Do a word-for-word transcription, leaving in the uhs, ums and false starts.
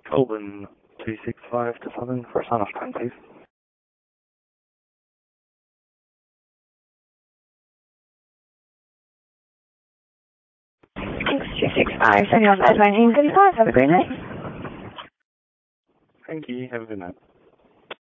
Colburn two six five to Southern for a sign-off time, please. Thanks, two six five, sending on that nineteen thirty-five. Have a great night. Thank you. Have a good night.